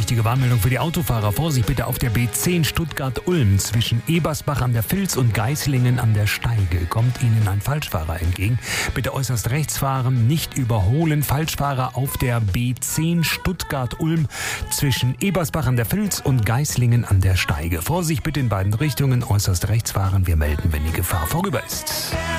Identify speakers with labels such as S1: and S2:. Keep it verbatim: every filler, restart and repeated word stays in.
S1: wichtige Warnmeldung für die Autofahrer. Vorsicht bitte auf der B zehn Stuttgart-Ulm zwischen Ebersbach an der Vils und Geislingen an der Steige. Kommt Ihnen ein Falschfahrer entgegen. Bitte äußerst rechts fahren, nicht überholen. Falschfahrer auf der B zehn Stuttgart-Ulm zwischen Ebersbach an der Vils und Geislingen an der Steige. Vorsicht bitte in beiden Richtungen, äußerst rechts fahren. Wir melden, wenn die Gefahr vorüber ist.